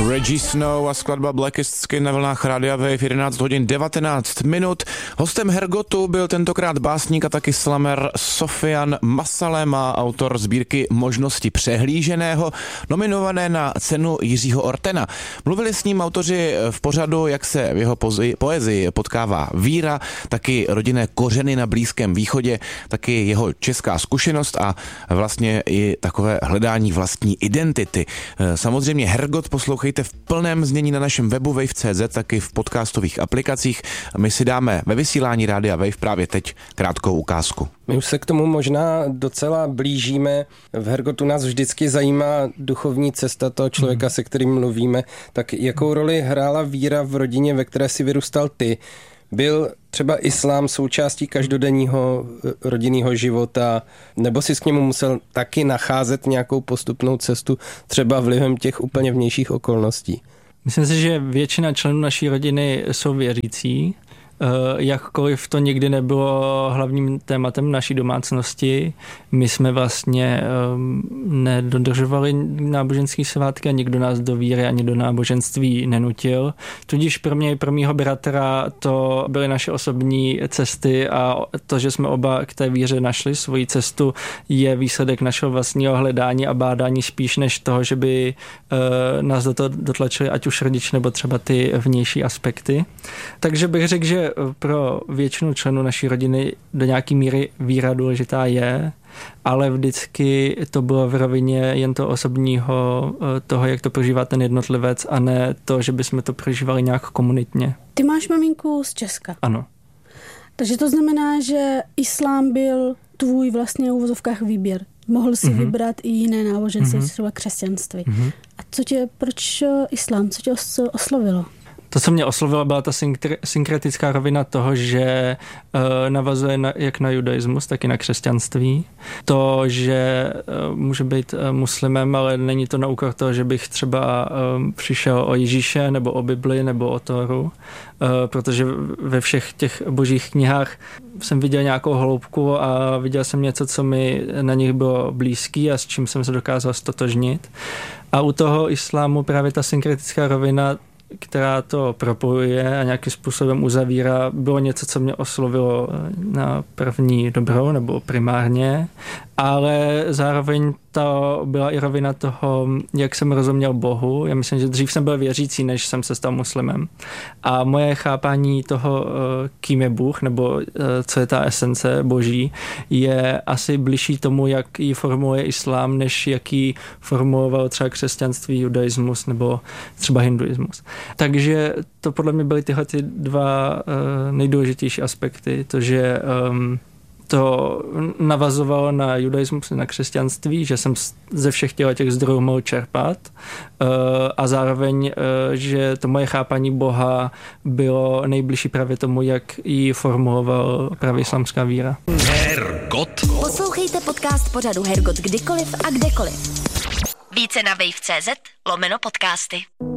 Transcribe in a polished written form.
Reggie Snow a skladba Blackest Skin na vlnách Rádia Wave 11 hodin 19 minut. Hostem Hergotu byl tentokrát básník a taky slamer Sofian Masalema, autor sbírky Možnosti přehlíženého, nominované na cenu Jiřího Ortena. Mluvili s ním autoři v pořadu, jak se v jeho poezii potkává víra, taky rodinné kořeny na Blízkém východě, taky jeho česká zkušenost a vlastně i takové hledání vlastní identity. Samozřejmě Hergot poslouchejte v plném znění na našem webu wave.cz, taky v podcastových aplikacích. My si dáme ve vysílání Rádia Wave právě teď krátkou ukázku. My už se k tomu možná docela blížíme. V Hergotu nás vždycky zajímá duchovní cesta toho člověka, se kterým mluvíme. Tak jakou roli hrála víra v rodině, ve které si vyrůstal ty? Byl třeba islám součástí každodenního rodinného života, nebo si k němu musel taky nacházet nějakou postupnou cestu, třeba vlivem těch úplně vnějších okolností? Myslím si, že většina členů naší rodiny jsou věřící. Jakkoliv to nikdy nebylo hlavním tématem naší domácnosti, my jsme vlastně nedodržovali náboženský svátky a nikdo nás do víry ani do náboženství nenutil. Tudíž pro mě i pro mýho bratra to byly naše osobní cesty a to, že jsme oba k té víře našli svoji cestu, je výsledek našeho vlastního hledání a bádání spíš než toho, že by nás do toho dotlačili ať už rodiče nebo třeba ty vnější aspekty. Takže bych řekl, že pro většinu členů naší rodiny do nějaké míry víra důležitá je, ale vždycky to bylo v rovině jen to osobního, toho, jak to prožívá ten jednotlivec a ne to, že bychom to prožívali nějak komunitně. Ty máš maminku z Česka. Ano. Takže to znamená, že islám byl tvůj vlastně v uvozovkách výběr. Mohl si vybrat i jiné náboženství, třeba křesťanství. A proč islám? Co tě oslovilo? To, co mě oslovilo, byla ta synkretická rovina toho, že navazuje jak na judaismus, tak i na křesťanství. To, že může být muslimem, ale není to na úkor toho, že bych třeba přišel o Ježíše, nebo o Bibli, nebo o Tóru, protože ve všech těch božích knihách jsem viděl nějakou hloubku a viděl jsem něco, co mi na nich bylo blízký a s čím jsem se dokázal stotožnit. A u toho islámu právě ta synkretická rovina, která to propojuje a nějakým způsobem uzavírá, bylo něco, co mě oslovilo na první dobrou nebo primárně, ale zároveň to byla i rovina toho, jak jsem rozuměl Bohu. Já myslím, že dřív jsem byl věřící, než jsem se stal muslimem. A moje chápání toho, kým je Bůh, nebo co je ta esence boží, je asi bližší tomu, jak ji formuluje islám, než jak ji formuloval třeba křesťanství, judaismus nebo třeba hinduismus. Takže to podle mě byly tyhle ty dva nejdůležitější aspekty. To, že to navazovalo na judaismus, na křesťanství, že jsem ze všech těch zdrojů mohl čerpat a zároveň, že to moje chápání Boha bylo nejbližší právě tomu, jak ji formuloval právě islámská víra. Hergot. Poslouchejte podcast pořadu Hergot kdykoliv a kdekoliv. Více na wave.cz/podcasty.